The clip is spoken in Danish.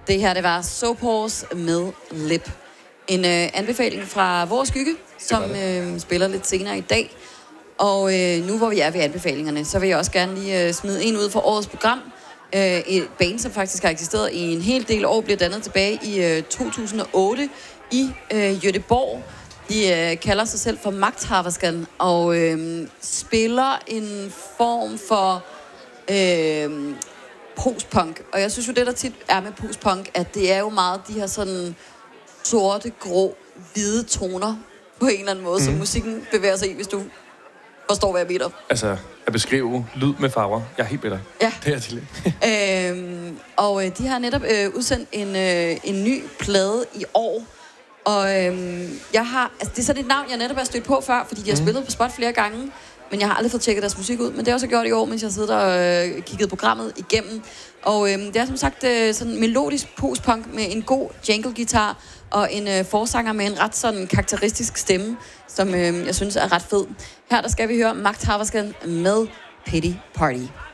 Det her, det var Soaphorse med Lip. En anbefaling fra vores skygge, som spiller lidt senere i dag. Og nu hvor vi er ved anbefalingerne, så vil jeg også gerne lige smide en ud for årets program. Et band, som faktisk har eksisteret i en hel del år, bliver dannet tilbage i 2008 i Göteborg. De kalder sig selv for Machthaverskan og spiller en form for postpunk. Og jeg synes jo, det der tit er med postpunk, at det er jo meget de her sådan sorte, grå, hvide toner på en eller anden måde, som musikken bevæger sig i, hvis du forstår, hvad jeg mener. Altså, at beskrive lyd med farver. Jeg er helt bedre. Ja. Det er jeg til. Og de har netop udsendt en ny plade i år. Og jeg har... Altså, det er sådan et navn, jeg netop har stødt på før, fordi de har spillet på spot flere gange. Men jeg har aldrig fået tjekket deres musik ud. Men det har jeg også gjort i år, mens jeg sidder og kigget programmet igennem. Og det er som sagt sådan melodisk postpunk med en god jangle-guitar og en forsanger med en ret sådan karakteristisk stemme, som jeg synes er ret fed. Her der skal vi høre Machthaverskan med Pity Party.